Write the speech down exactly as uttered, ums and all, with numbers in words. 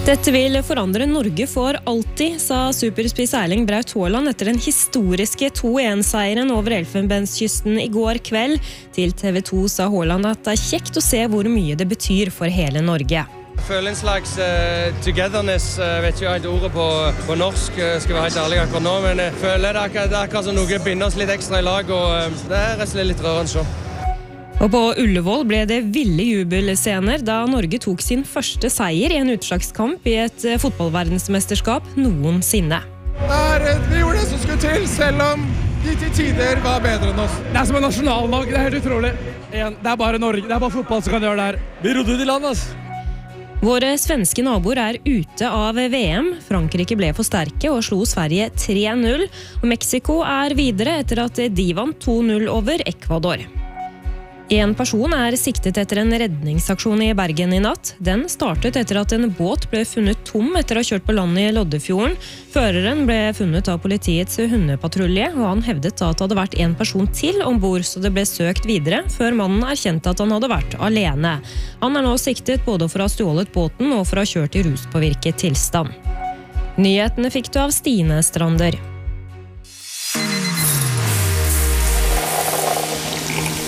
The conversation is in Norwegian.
Dette vil forandre Norge for alltid, sa superspiss Erling Braut Haaland etter den historiske to en-seieren over Elfenbenskysten i går kveld. Til T V to sa Haaland at det er kjekt å se hvor mye det betyr for hele Norge. Jeg føler en slags uh, togetherness, jeg vet ikke helt ordet på, på norsk, skal være helt ærlig akkurat nå, men jeg føler det er akkurat, det er akkurat som noe binder oss litt ekstra i lag, og uh, det er rett og slett litt rørende å se. Og på Ullevål ble det ville jubelscener da Norge tok sin første seier i en utslagskamp i et fotballverdensmesterskap noensinne. Der, vi gjorde det som skulle til, selv om de til tider var bedre enn oss. Det er som en nasjonaldag, det er helt utrolig. Igjen, det er bare Norge, det er bare fotball som kan gjøre det her. Vi rodde ut i land, ass. Våre svenske naboer er ute av V M. Frankrike ble for sterke og slo Sverige tre null. Og Mexico er videre etter at de vant to null over Ecuador. En person er siktet etter en redningsaksjon i Bergen i natt. Den startet etter at en båt ble funnet tom etter å ha kjørt på land i Loddefjorden. Føreren ble funnet av politiets hundepatrulje, og han hevdet at det hadde vært en person til ombord, så det ble søkt videre, før mannen erkjente at han hadde vært alene. Han er nå siktet både for å ha stjålet båten og for å ha kjørt i ruspåvirket tilstand. Nyhetene fikk du av Stine Strander.